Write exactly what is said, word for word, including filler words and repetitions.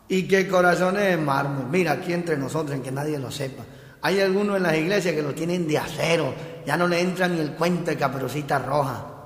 Y que corazones de mármol. Mira, aquí entre nosotros, en que nadie lo sepa, hay algunos en las iglesias que los tienen de acero. Ya no le entra ni el cuento de Caperucita Roja.